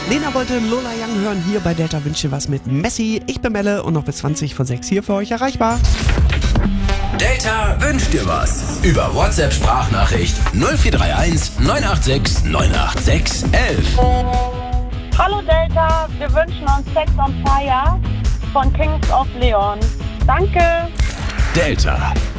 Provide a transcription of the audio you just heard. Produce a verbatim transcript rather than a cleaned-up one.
Lena wollte Lola Young hören, hier bei Delta wünscht ihr was mit Messi. Ich bin Melle und noch bis zwanzig vor sechs hier für euch erreichbar. Delta wünscht dir was. Über WhatsApp-Sprachnachricht null vier drei eins neun acht sechs neun acht sechs elf. Hallo Delta, wir wünschen uns Sex on Fire von Kings of Leon. Danke. Delta.